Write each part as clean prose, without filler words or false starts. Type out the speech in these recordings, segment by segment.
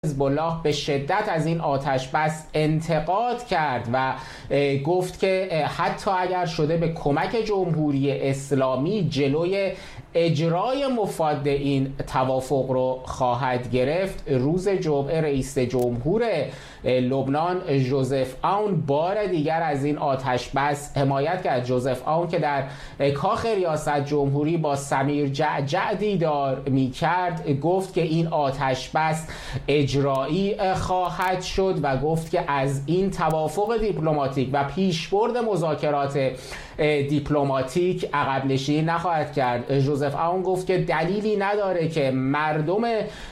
حزب الله به شدت از این آتش بس انتقاد کرد و گفت که حتی اگر شده به کمک جمهوری اسلامی جلوی اجرای مفاد این توافق رو خواهد گرفت. روز جمعه رئیس جمهور لبنان جوزف آون بار دیگر از این آتش بس حمایت کرد. جوزف آون که در کاخ ریاست جمهوری با سمیر جعجع دیدار می کرد گفت که این آتش بس اجرایی خواهد شد و گفت که از این توافق دیپلماتیک و پیشبرد مذاکرات دیپلماتیک عقب نشینی نخواهد کرد. جوزف آون گفت که دلیلی نداره که مردم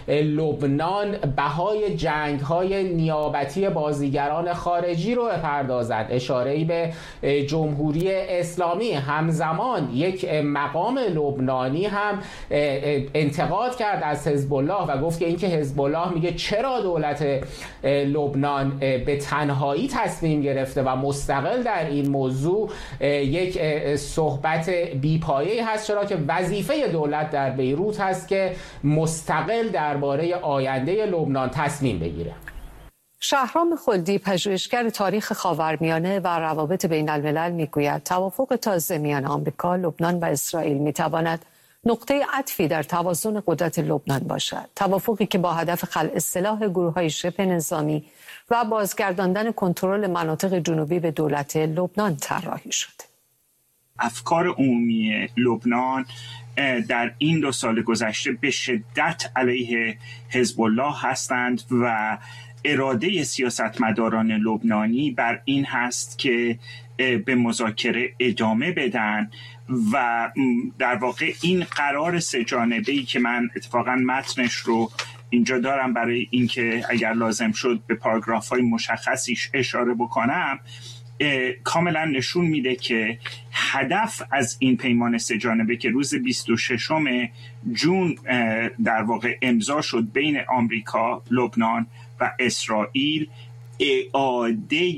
لبنان بهای جنگ‌های نیابتی بازیگران خارجی رو بپردازند. اشاره‌ای به جمهوری اسلامی. همزمان یک مقام لبنانی هم انتقاد کرد از حزب الله و گفت که اینکه حزب الله میگه چرا دولت لبنان به تنهایی تصمیم گرفته و مستقل در این موضوع یک صحبت بی‌پایه‌ای هست، چرا که وظیفه دولت در بیروت هست که مستقل درباره آینده لبنان تصمیم بگیره. شهرام خلدی پژوهشگر تاریخ خاورمیانه و روابط بین الملل میگوید توافق تازه میان آمریکا، لبنان و اسرائیل میتواند نقطه عطفی در توازن قدرت لبنان باشد. توافقی که با هدف خلع سلاح گروه‌های شبه نظامی و بازگرداندن کنترل مناطق جنوبی به دولت لبنان طراحی شده. افکار عمومی لبنان در این 2 سال گذشته به شدت علیه حزب الله هستند و اراده سیاستمداران لبنانی بر این هست که به مذاکره ادامه بدن و در واقع این قرار 3 جانبه‌ای که من اتفاقا متنش رو اینجا دارم برای اینکه اگر لازم شد به پاراگراف‌های مشخصیش اشاره بکنم، کاملا نشون میده که هدف از این پیمان 3 جانبه که روز 26 جون در واقع امضا شد بین آمریکا، لبنان و اسرائیل، اعاده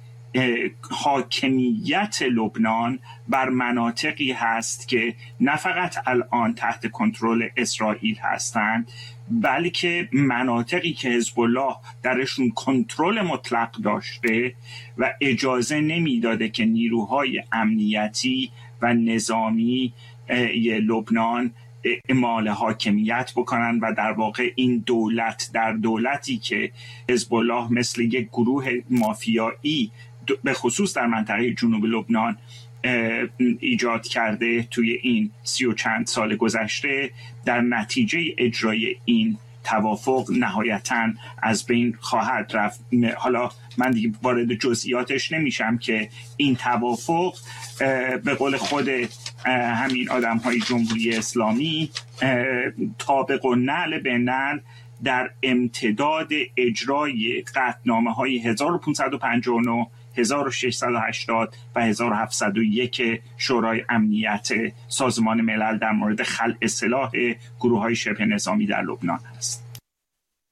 حاکمیت لبنان بر مناطقی هست که نه فقط الان تحت کنترل اسرائیل هستند، بلکه مناطقی که حزب الله درشون کنترل مطلق داشته و اجازه نمیداده که نیروهای امنیتی و نظامی لبنان اعمال حاکمیت بکنن و در واقع این دولت در دولتی که حزب الله مثل یک گروه مافیایی به خصوص در منطقه جنوب لبنان ایجاد کرده توی این 30 و چند سال گذشته، در نتیجه اجرای این توافق نهایتاً از بین خواهد رفت. حالا من دیگه وارد جزئیاتش نمیشم که این توافق به قول خود همین آدم‌های جمهوری اسلامی طابق و نعل به نعل در امتداد اجرای قطعنامه‌های 1559 1680 و 1701 شورای امنیت سازمان ملل در مورد خلع سلاح گروه‌های شبه نظامی در لبنان است.